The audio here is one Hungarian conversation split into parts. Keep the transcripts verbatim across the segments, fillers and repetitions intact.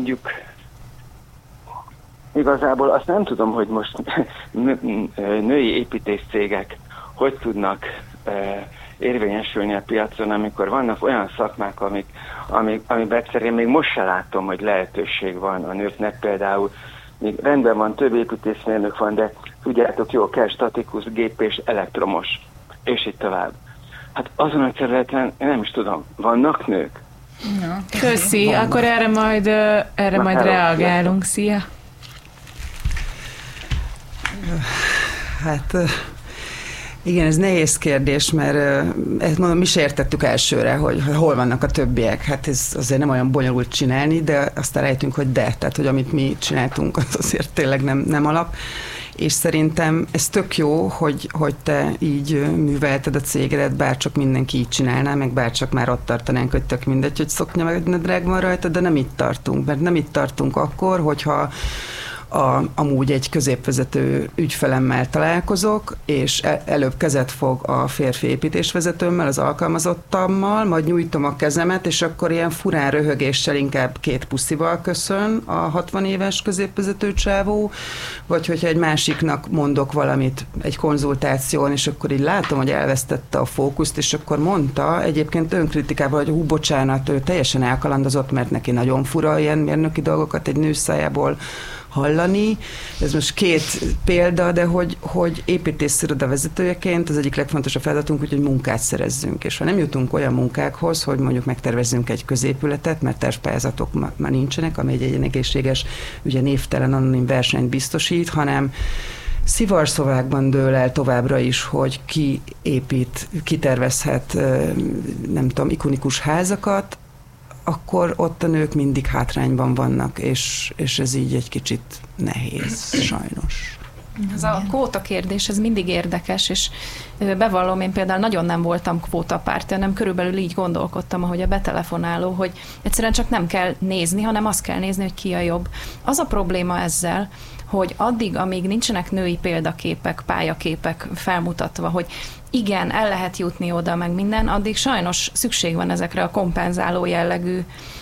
mondjuk igazából azt nem tudom, hogy most női építészcégek hogy tudnak érvényesülni a piacon, amikor vannak olyan szakmák, amik, amik, amiben egyszerűen még most se látom, hogy lehetőség van a nőknek. Például még rendben van, több építészmérnök van, de tudjátok, jó, kell statikus, gépés, elektromos, és így tovább. Hát azon a területen, én nem is tudom, vannak nők? No. Köszi, vannak. Akkor erre majd, erre majd reagálunk. Szia! Hát... Igen, ez nehéz kérdés, mert ezt mondom, mi se értettük elsőre, hogy hol vannak a többiek. Hát ez azért nem olyan bonyolult csinálni, de aztán rájöttünk, hogy de. Tehát, hogy amit mi csináltunk, az azért tényleg nem, nem alap. És szerintem ez tök jó, hogy, hogy te így művelted a cégedet, bárcsak mindenki így csinálná, meg bárcsak már ott tartanánk, hogy tök mindegy, hogy szoknya meg nadrág van rajta, de nem itt tartunk. Mert nem itt tartunk akkor, hogyha A, amúgy egy középvezető ügyfelemmel találkozok, és előbb kezet fog a férfi építésvezetőmmel, az alkalmazottammal, majd nyújtom a kezemet, és akkor ilyen furán röhögéssel inkább két puszival köszön a hatvan éves középvezető csávó, vagy hogyha egy másiknak mondok valamit egy konzultáción, és akkor így látom, hogy elvesztette a fókuszt, és akkor mondta egyébként önkritikával, hogy hú, bocsánat, ő teljesen elkalandozott, mert neki nagyon fura ilyen mérnöki dolgokat egy nő szájából hallani. Ez most két példa, de hogy, hogy építésziroda vezetőjeként az egyik legfontosabb feladatunk, hogy munkát szerezzünk. És ha nem jutunk olyan munkákhoz, hogy mondjuk megtervezzünk egy középületet, mert tervpályázatok már nincsenek, ami egy, egy egészséges, ugye névtelen anonim versenyt biztosít, hanem szivarszovákban dől el továbbra is, hogy ki épít, ki tervezhet, nem tudom, ikonikus házakat, akkor ott a nők mindig hátrányban vannak, és, és ez így egy kicsit nehéz, sajnos. Ez a kvóta kérdés, ez mindig érdekes, és bevallom, én például nagyon nem voltam kvótapárti, hanem körülbelül így gondolkodtam, ahogy a betelefonáló, hogy egyszerűen csak nem kell nézni, hanem azt kell nézni, hogy ki a jobb. Az a probléma ezzel, hogy addig, amíg nincsenek női példaképek, pályaképek felmutatva, hogy igen, el lehet jutni oda, meg minden, addig sajnos szükség van ezekre a kompenzáló jellegű,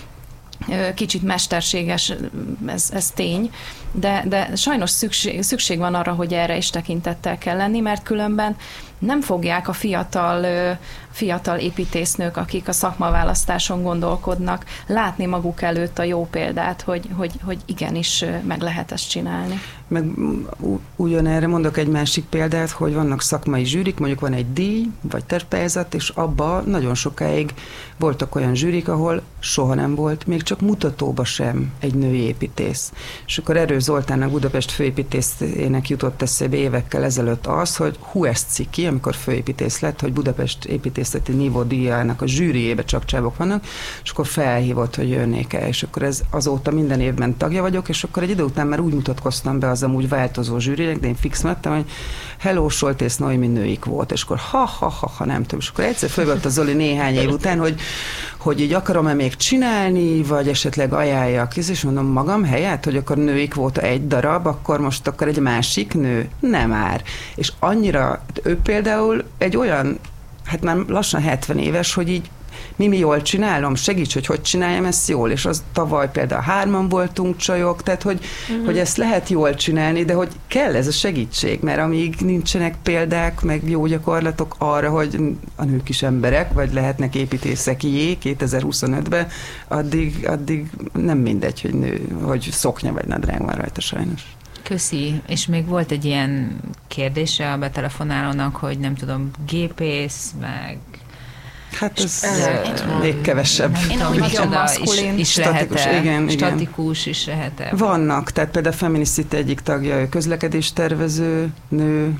kicsit mesterséges, ez, ez tény, de, de sajnos szükség, szükség van arra, hogy erre is tekintettel kell lenni, mert különben nem fogják a fiatal, fiatal építésznők, akik a szakmaválasztáson gondolkodnak, látni maguk előtt a jó példát, hogy, hogy, hogy igenis meg lehet ezt csinálni. Meg ugyanerre mondok egy másik példát, hogy vannak szakmai zsűrik, mondjuk van egy díj, vagy tervpályázat, és abban nagyon sokáig voltak olyan zsűrik, ahol soha nem volt, még csak mutatóba sem egy női építész. És akkor Erő Zoltánnak, Budapest főépítészének jutott eszébe évekkel ezelőtt az, hogy hú, ezt ciki, amikor főépítész lett, hogy Budapest építészeti nívó díjának a zsűriébe csak csávok vannak, és akkor felhívott, hogy jönnék el, és akkor ez azóta minden évben tagja vagyok, és akkor egy idő után már úgy mutatkoztam be az amúgy változó zsűrinek, de én fix lettem, hogy hello, Soltész Noémi nőik volt, és akkor ha, ha, ha, ha nem tudom, és akkor egyszer fölvett a Zoli néhány év után, hogy, hogy így akarom-e még csinálni, vagy esetleg ajánljak, és mondom magam helyett, hogy akkor nőik volt egy darab, akkor most akkor egy másik nő, nem már. És annyira, ő például egy olyan, hát már lassan hetven éves, hogy így Mimi, jól csinálom, segíts, hogy hogy csináljam ezt jól, és az tavaly például hárman voltunk csajok, tehát hogy, uh-huh. hogy ezt lehet jól csinálni, de hogy kell ez a segítség, mert amíg nincsenek példák, meg jó gyakorlatok arra, hogy a nők is emberek, vagy lehetnek építészek jé kétezer-huszonötben, addig, addig nem mindegy, hogy nő, hogy szoknya vagy nadrág van rajta sajnos. Köszi, és még volt egy ilyen kérdése a betelefonálónak, hogy nem tudom, gépész, meg hát ez uh, még kevesebb. Én tudom, nagyon maszkulin. Is, is statikus, lehet-e? igen, Statikus is lehet-e? Vannak, tehát például a Feminicity egyik tagja, ő közlekedéstervező nő,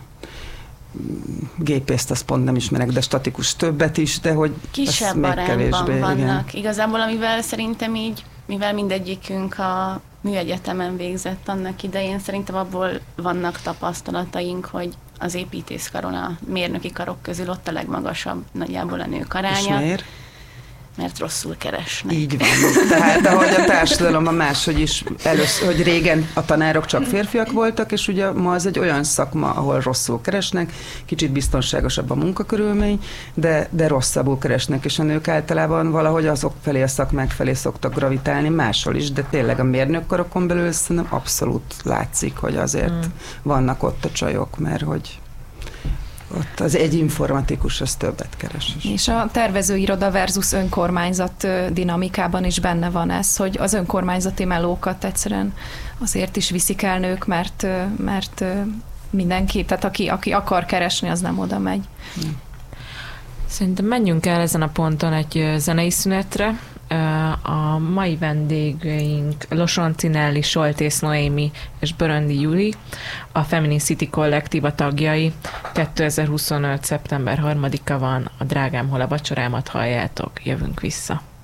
gépészt azt pont nem ismerek, de statikus többet is, de hogy kisebb arányban vannak. Igen. Igazából, amivel szerintem így, mivel mindegyikünk a műegyetemen végzett annak idején, szerintem abból vannak tapasztalataink, hogy az építészkaron a mérnöki karok közül ott a legmagasabb nagyjából a nők aránya. És miért? mert rosszul keresnek. Így van. Tehát ahogy a társadalomban máshogy is, először, hogy régen a tanárok csak férfiak voltak, és ugye ma az egy olyan szakma, ahol rosszul keresnek, kicsit biztonságosabb a munkakörülmény, de, de rosszabbul keresnek, és a nők általában valahogy azok felé, a szakmák felé szoktak gravitálni, máshol is, de tényleg a mérnökkarokon belül szerintem abszolút látszik, hogy azért hmm. vannak ott a csajok, mert hogy ott az egy informatikus, az többet keres. És a tervezőiroda versus önkormányzat dinamikában is benne van ez, hogy az önkormányzati melókat egyszerűen azért is viszik el nők, mert, mert mindenki, tehát aki, aki akar keresni, az nem oda megy. Szerintem menjünk el ezen a ponton egy zenei szünetre. A mai vendégeink Losonczy Nelly, Soltész Noémi és Böröndi Juli, a Feminine City kollektíva tagjai. kétezer-huszonöt. szeptember harmadika van, a Drágám, hol a vacsorámat halljátok, jövünk vissza.